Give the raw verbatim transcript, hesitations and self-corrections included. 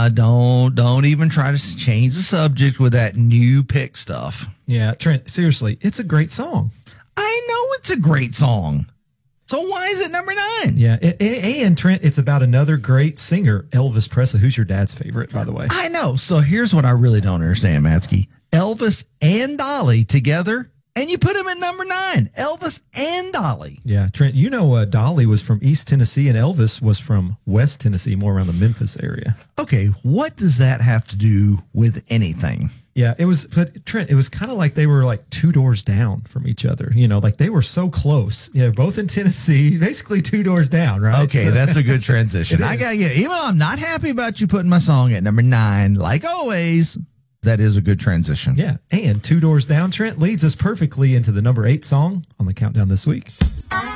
Uh, don't don't even try to change the subject with that new pick stuff. Yeah, Trent, seriously, it's a great song. I know it's a great song. So why is it number nine? Yeah, it, it, and Trent, it's about another great singer, Elvis Presley, who's your dad's favorite, by the way. I know. So here's what I really don't understand, Matsky. Elvis and Dolly together, and you put them at number nine. Elvis and Dolly. Yeah, Trent, you know uh, Dolly was from East Tennessee and Elvis was from West Tennessee, more around the Memphis area. Okay, what does that have to do with anything? Yeah, it was, but Trent, it was kind of like they were like two doors down from each other. You know, like they were so close. Yeah, both in Tennessee, basically two doors down, right? Okay, so, that's a good transition. I got you. Even though I'm not happy about you putting my song at number nine, like always, that is a good transition. Yeah, and two doors down, Trent, leads us perfectly into the number eight song on the countdown this week.